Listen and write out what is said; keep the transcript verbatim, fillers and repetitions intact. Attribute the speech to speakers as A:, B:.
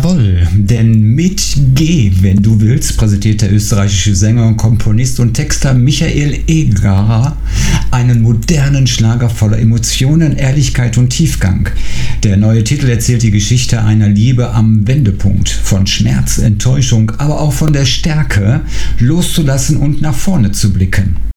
A: Jawohl, denn mit G, wenn du willst, präsentiert der österreichische Sänger, Komponist und Texter Michael Egerer einen modernen Schlager voller Emotionen, Ehrlichkeit und Tiefgang. Der neue Titel erzählt die Geschichte einer Liebe am Wendepunkt, von Schmerz, Enttäuschung, aber auch von der Stärke, loszulassen und nach vorne zu blicken.